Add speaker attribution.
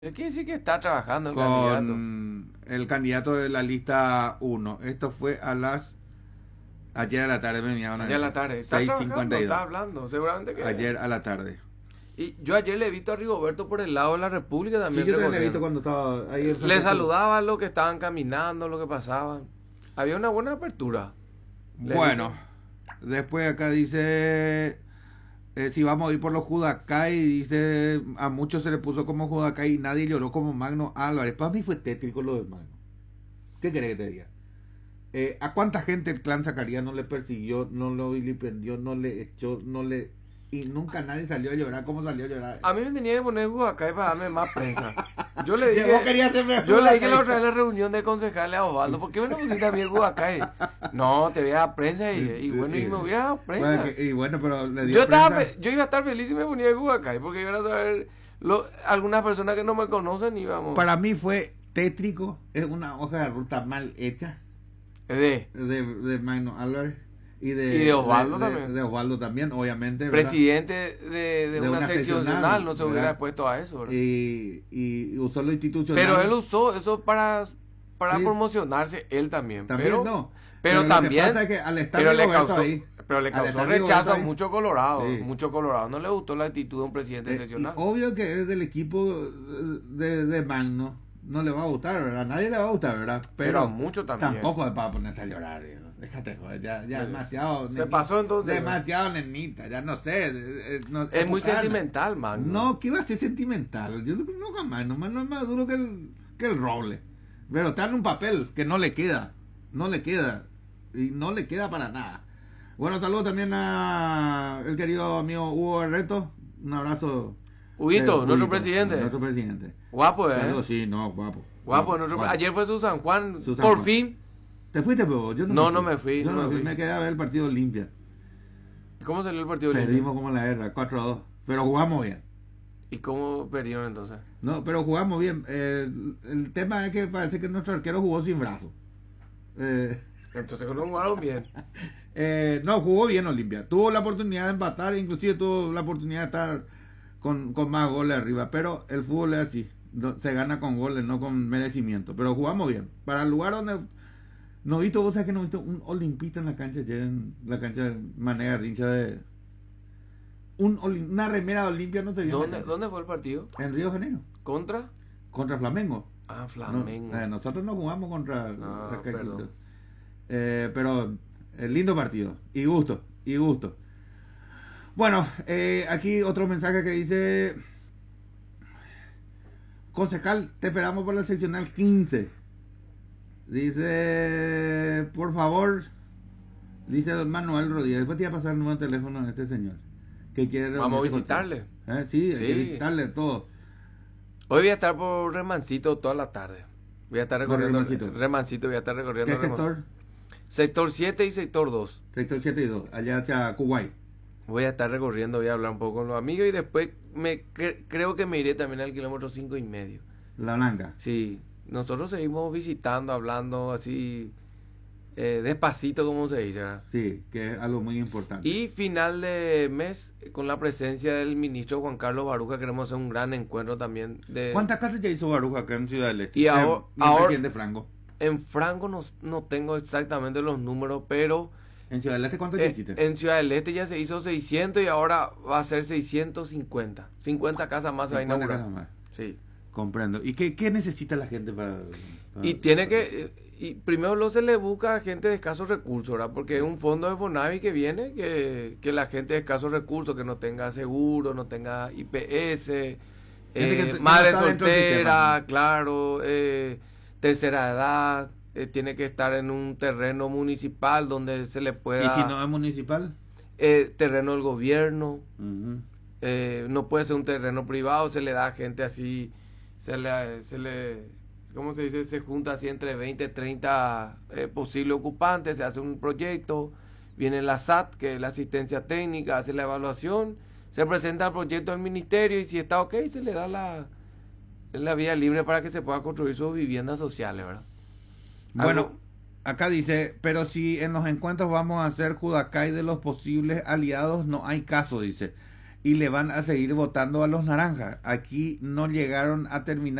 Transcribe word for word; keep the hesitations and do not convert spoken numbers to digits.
Speaker 1: Quiere decir que está trabajando el candidato.
Speaker 2: con el candidato de la lista uno. Esto fue a las... Ayer a la tarde me enviaron
Speaker 1: Ayer a la tarde. Está trabajando, está hablando, seguramente que...
Speaker 2: Ayer a la tarde.
Speaker 1: Y yo ayer le he visto a Rigoberto por el lado de la República también.
Speaker 2: Sí, yo también le he visto cuando estaba ahí.
Speaker 1: Le saludaba a los que estaban caminando, lo que pasaban. Había una buena apertura. Le
Speaker 2: Bueno,
Speaker 1: vi.
Speaker 2: después acá dice... Eh, si vamos a ir por los Judacay, dice, a muchos se le puso como Judacay y nadie lloró como Magno Álvarez. Para mí fue tétrico lo de Magno. ¿Qué querés que te diga? Eh, ¿A cuánta gente el clan Zacarías no le persiguió, no lo vilipendió, no le echó, no le... Y nunca nadie salió a llorar como salió a llorar?
Speaker 1: A mí me tenía que poner Judacay para darme más prensa. Yo le dije,
Speaker 2: yo quería hacerme
Speaker 1: yo le dije la otra vez en la reunión de concejales a Osvaldo, ¿por qué me lo pusiste a mí el Judacay? No, te voy a dar prensa y, y bueno, y me hubiera dado prensa.
Speaker 2: Bueno, que, y bueno, pero le dio
Speaker 1: yo, estaba,
Speaker 2: prensa.
Speaker 1: yo iba a estar feliz si me ponía el Judacay, porque iban a saber lo, algunas personas que no me conocen y vamos.
Speaker 2: Para mí fue tétrico, es una hoja de ruta mal hecha.
Speaker 1: De,
Speaker 2: de, de Magno Álvarez. Y de,
Speaker 1: y de Osvaldo
Speaker 2: de,
Speaker 1: también.
Speaker 2: De, de Osvaldo también, obviamente.
Speaker 1: Presidente de, de, de, una, una seccional, seccional no se hubiera
Speaker 2: ¿verdad?
Speaker 1: Expuesto a eso.
Speaker 2: Y, y usó lo institucional.
Speaker 1: Pero él usó eso para, para
Speaker 2: sí.
Speaker 1: promocionarse él también.
Speaker 2: También
Speaker 1: pero,
Speaker 2: no.
Speaker 1: Pero, pero también.
Speaker 2: Lo que pasa es que al estar
Speaker 1: pero, le
Speaker 2: Roberto
Speaker 1: causó,
Speaker 2: ahí,
Speaker 1: pero le causó rechazo a mucho Colorado.
Speaker 2: Sí.
Speaker 1: Mucho Colorado. No le gustó la actitud de un presidente
Speaker 2: eh,
Speaker 1: seccional.
Speaker 2: Obvio que es del equipo de, de Magno. No le va a gustar, ¿verdad? Nadie le va a gustar, ¿verdad? Pero,
Speaker 1: pero a mucho también.
Speaker 2: Tampoco es para ponerse a llorar, ¿no? Déjate joder, ya, ya sí. demasiado.
Speaker 1: Se nenita, pasó entonces.
Speaker 2: Demasiado nenita, ya no sé. Eh, no,
Speaker 1: es muy sentimental, man.
Speaker 2: No, ¿qué iba a ser sentimental? Yo no jamás, nomás no es más duro que el, que el roble. Pero está en un papel que no le queda. No le queda. Y no le queda para nada. Bueno, saludo también a el querido amigo Hugo Herreto. Un abrazo.
Speaker 1: Huguito, eh, nuestro presidente.
Speaker 2: Nuestro presidente.
Speaker 1: Guapo, ¿eh?
Speaker 2: Saludo, sí, no, guapo.
Speaker 1: Guapo,
Speaker 2: guapo,
Speaker 1: nuestro,
Speaker 2: guapo.
Speaker 1: Ayer fue su San Juan,
Speaker 2: su San
Speaker 1: por
Speaker 2: Juan.
Speaker 1: fin.
Speaker 2: ¿Te fuiste, pero yo no,
Speaker 1: no,
Speaker 2: me
Speaker 1: no me fui.
Speaker 2: Yo
Speaker 1: no
Speaker 2: no
Speaker 1: me
Speaker 2: fui.
Speaker 1: fui.
Speaker 2: Me quedé a ver el partido Olimpia.
Speaker 1: ¿Cómo salió el partido
Speaker 2: Perdimos
Speaker 1: Olimpia?
Speaker 2: como la guerra, cuatro a dos. Pero jugamos bien.
Speaker 1: ¿Y cómo perdieron entonces?
Speaker 2: No, pero jugamos bien. Eh, el tema es que parece que nuestro arquero jugó sin brazo. Eh,
Speaker 1: entonces no jugaron bien.
Speaker 2: eh, no, jugó bien Olimpia. Tuvo la oportunidad de empatar, inclusive tuvo la oportunidad de estar con, con más goles arriba. Pero el fútbol es así. Se gana con goles, no con merecimiento. Pero jugamos bien. Para el lugar donde... No he visto, vos sabés que no he visto un olimpista en la cancha ayer, en la cancha de Manera Rincha de... Un, una remera de Olimpia no se vio.
Speaker 1: ¿Dónde, ¿Dónde fue el partido?
Speaker 2: En Río de Janeiro.
Speaker 1: ¿Contra?
Speaker 2: Contra Flamengo.
Speaker 1: Ah, Flamengo.
Speaker 2: No, eh, nosotros no jugamos contra...
Speaker 1: No,
Speaker 2: eh, pero eh, lindo partido. Y gusto, y gusto. Bueno, eh, aquí otro mensaje que dice... Concejal, te esperamos por la seccional quince. Dice, por favor, dice don Manuel Rodríguez, después te voy a pasar el número de teléfono de este señor. Que quiere
Speaker 1: Vamos a visitarle.
Speaker 2: ¿Eh? Sí,
Speaker 1: sí.
Speaker 2: hay que visitarle todo.
Speaker 1: Hoy voy a estar por Remancito toda la tarde. Voy a estar recorriendo
Speaker 2: Remancito.
Speaker 1: Remancito, voy a estar recorriendo.
Speaker 2: ¿Qué sector?
Speaker 1: Sector siete y sector dos.
Speaker 2: Sector siete y dos, allá hacia Kuwait.
Speaker 1: Voy a estar recorriendo, voy a hablar un poco con los amigos y después me cre creo que me iré también al kilómetro cinco y medio.
Speaker 2: La Blanca.
Speaker 1: Sí. Nosotros seguimos visitando, hablando así eh, despacito, como se dice, ¿verdad?
Speaker 2: Sí, que es algo muy importante.
Speaker 1: Y final de mes, con la presencia del ministro Juan Carlos Baruja, queremos hacer un gran encuentro también. De...
Speaker 2: ¿Cuántas casas ya hizo Baruja acá en Ciudad del Este?
Speaker 1: Y ahora,
Speaker 2: eh,
Speaker 1: ahora
Speaker 2: de Franco.
Speaker 1: En Franco no, no tengo exactamente los números, pero...
Speaker 2: ¿En Ciudad del Este cuánto ya
Speaker 1: eh,
Speaker 2: hiciste?
Speaker 1: En Ciudad del Este ya se hizo seiscientos y ahora va a ser seiscientos cincuenta. cincuenta casas más se va a inaugurar.
Speaker 2: Casas más.
Speaker 1: Sí.
Speaker 2: Comprendo. ¿Y qué, qué necesita la gente para...? para
Speaker 1: y tiene
Speaker 2: para...
Speaker 1: que... Y primero lo se le busca a gente de escasos recursos, ¿verdad? Porque es un fondo de Fonavi que viene, que, que la gente de escasos recursos, que no tenga seguro, no tenga I P S, eh, madre no soltera, claro, eh, tercera edad, eh, tiene que estar en un terreno municipal donde se le pueda...
Speaker 2: ¿Y si no es municipal?
Speaker 1: Eh, terreno del gobierno,
Speaker 2: Uh-huh.
Speaker 1: eh, no puede ser un terreno privado, se le da a gente así, se le... Se le ¿Cómo se dice? Se junta así entre veinte, treinta eh, posibles ocupantes, se hace un proyecto, viene la S A T, que es la asistencia técnica, hace la evaluación, se presenta el proyecto al ministerio y si está ok, se le da la, la vía libre para que se pueda construir sus viviendas sociales, ¿verdad?
Speaker 2: Bueno,
Speaker 1: Algo...
Speaker 2: acá dice, pero si en los encuentros vamos a hacer Judacay de los posibles aliados, no hay caso, dice. y le van a seguir votando a los naranjas. Aquí no llegaron a terminar